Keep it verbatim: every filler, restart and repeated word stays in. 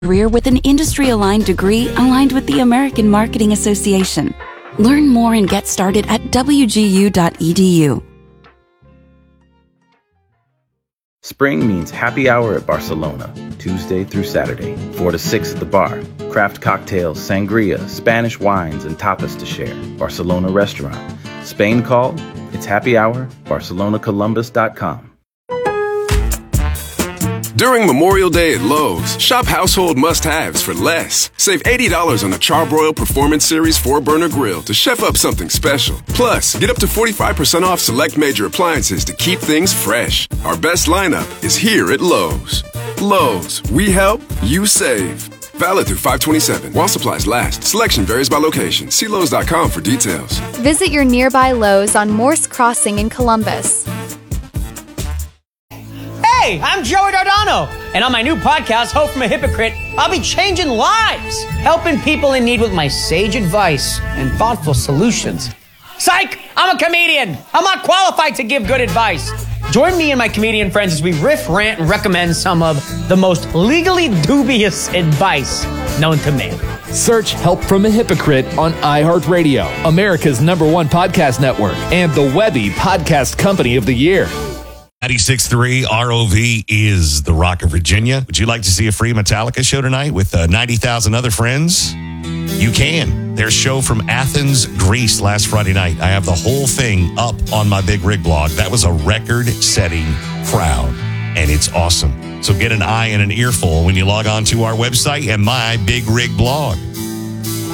Career with an industry-aligned degree aligned with the American Marketing Association. Learn more and get started at w g u dot e d u. Spring means happy hour at Barcelona, Tuesday through Saturday, four to six at the bar. Craft cocktails, sangria, Spanish wines, and tapas to share. Barcelona Restaurant. Spain called? It's happy hour, barcelona columbus dot com. During Memorial Day at Lowe's, shop household must-haves for less. Save eighty dollars on a Charbroil Performance Series four burner grill to chef up something special. Plus, get up to forty-five percent off select major appliances to keep things fresh. Our best lineup is here at Lowe's. Lowe's, we help, you save. Valid through five twenty-seven. While supplies last. Selection varies by location. See Lowe's dot com for details. Visit your nearby Lowe's on Morse Crossing in Columbus. Hey, I'm Joey Dardano, and on my new podcast, Hope from a Hypocrite, I'll be changing lives, helping people in need with my sage advice and thoughtful solutions. Psych! I'm a comedian. I'm not qualified to give good advice. Join me and my comedian friends as we riff, rant, and recommend some of the most legally dubious advice known to man. Search Help from a Hypocrite on iHeartRadio, America's number one podcast network, and the Webby Podcast Company of the Year. ninety-six point three R O V is the Rock of Virginia. Would you like to see a free Metallica show tonight with uh, ninety thousand other friends? You can. Their show from Athens, Greece last Friday night. I have the whole thing up on my Big Rig blog. That was a record-setting crowd, and it's awesome. So get an eye and an earful when you log on to our website and my Big Rig blog.